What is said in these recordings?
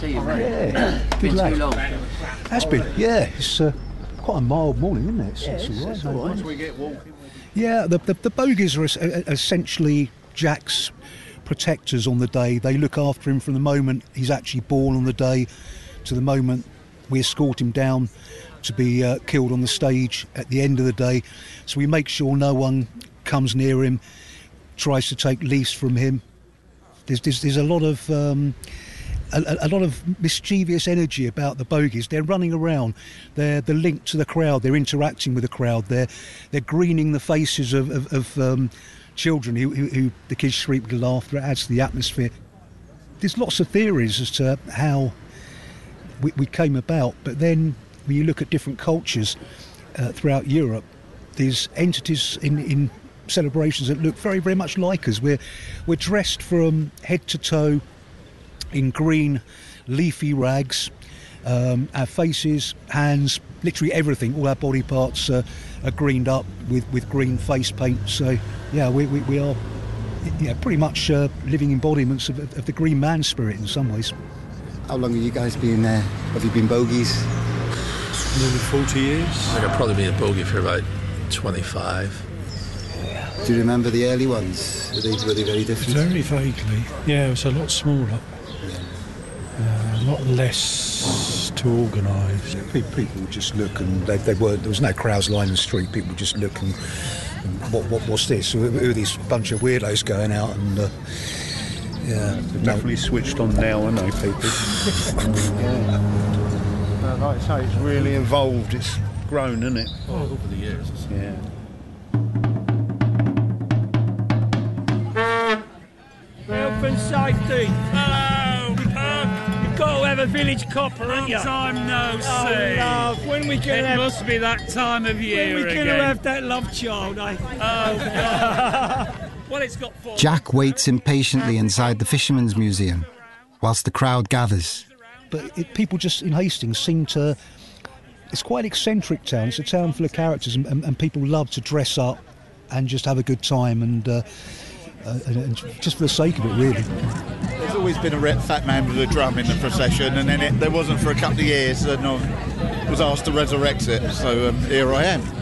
see you, mate. Yeah, It's been too long. Has been, yeah. It's quite a mild morning, isn't it? It's all right. Once we get walking. Yeah, the bogies are essentially Jack's protectors on the day. They look after him from the moment he's actually born on the day to the moment we escort him down to be killed on the stage at the end of the day. So we make sure no one comes near him, tries to take lease from him. There's a lot of a lot of mischievous energy about the bogies. They're running around. They're linked to the crowd. They're interacting with the crowd. They're greening the faces of children who the kids shriek with laughter. It adds to the atmosphere. There's lots of theories as to how we came about, but then when you look at different cultures throughout Europe, there's entities in celebrations that look very, very much like us. We're dressed from head to toe in green leafy rags. Our faces, hands, literally everything, all our body parts are greened up with green face paint. So yeah, we are pretty much living embodiments of the green man spirit in some ways. How long have you guys been there? Have you been bogies? Nearly 40 years. I think I've probably been a bogey for about 25. Do you remember the early ones? Were they very different? Very vaguely. Yeah, it was a lot smaller. A lot less to organise. People would just look, and there was no crowds lining the street. People would just look and what's this? Who are these bunch of weirdos going out? And They've definitely switched on now, aren't they, people? Like I say, it's really evolved. It's grown, isn't it? Oh, over the years. Yeah. Health and safety. Hello, punk. You've got to have a village copper, haven't you? Long time no see. Love, when we can It must be that time of year when we again. can have that love child, eh? Oh, God. Well, it's got four. Jack waits impatiently inside the Fisherman's Museum whilst the crowd gathers. But people just in Hastings seem to... It's quite an eccentric town. It's a town full of characters, and people love to dress up and just have a good time, and just for the sake of it, really. There's always been a fat man with a drum in the procession, and then there wasn't for a couple of years, and I was asked to resurrect it, so here I am.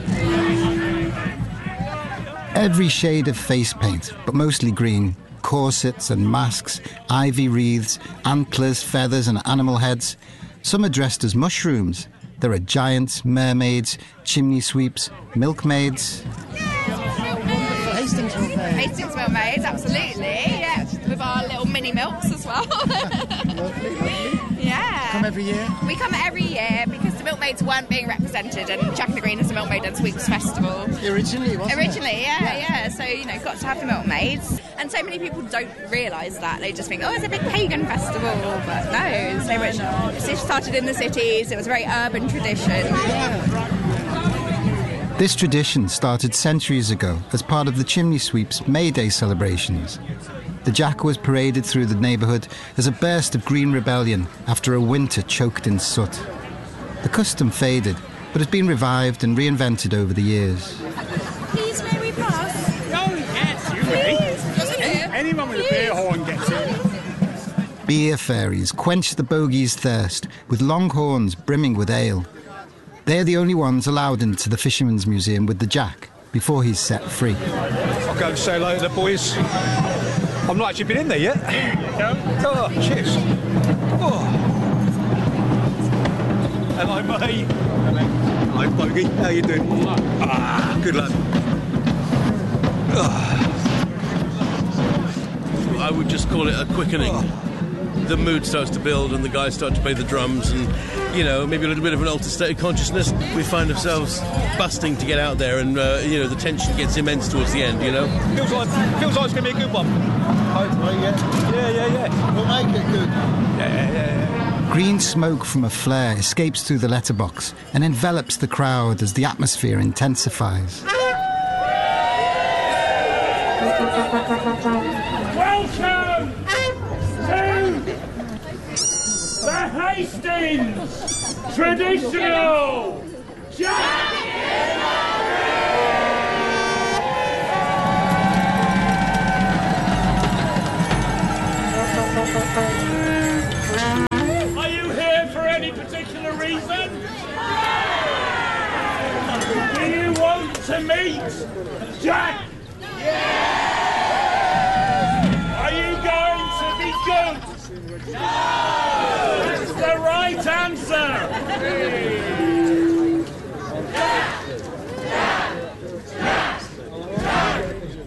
Every shade of face paint, but mostly green. Corsets and masks, ivy wreaths, antlers, feathers and animal heads. Some are dressed as mushrooms. There are giants, mermaids, chimney sweeps, milkmaids. Hastings milkmaids, absolutely. Yeah, with our little mini milks as well. Lovely. Yeah. Come every year? We come every year because the milkmaids weren't being represented, and Jack and the Green is a milkmaid and sweeps festival. Originally, wasn't it? Yeah. So, got to have the milkmaids. And so many people don't realise that. They just think, it's a big pagan festival. But no, it's very much... It started in the cities. It was a very urban tradition. This tradition started centuries ago as part of the Chimney Sweep's May Day celebrations. The Jack was paraded through the neighbourhood as a burst of green rebellion after a winter choked in soot. The custom faded, but has been revived and reinvented over the years. Please, may we pass? Oh, yes, you may. Anyone with a beer horn gets it. Beer fairies quench the bogey's thirst with long horns brimming with ale. They're the only ones allowed into the Fisherman's Museum with the Jack before he's set free. I'll go and say hello to the boys. I've not actually been in there yet. Oh, cheers. Oh. Hello, mate. Hello, Bogey. How you doing? Good lad. I would just call it a quickening. The mood starts to build and the guys start to play the drums and, maybe a little bit of an altered state of consciousness. We find ourselves busting to get out there and, the tension gets immense towards the end, Feels like it's going to be a good one. Hopefully, yeah. We'll make it good. Yeah. Green smoke from a flare escapes through the letterbox and envelops the crowd as the atmosphere intensifies. Welcome to the Hastings Traditional Jack in to meet Jack? Yeah! Are you going to be good? No! It's the right answer!